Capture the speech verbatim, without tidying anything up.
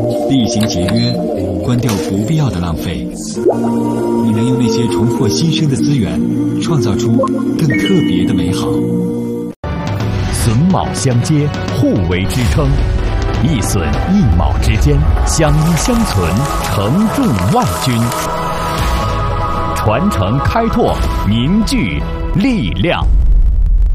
厉行节约，关掉不必要的浪费。你能用那些重获新生的资源，创造出更特别的美好。 榫卯相接，互为支撑，一榫一卯之间相依相存，承重万钧。传承开拓，凝聚力量。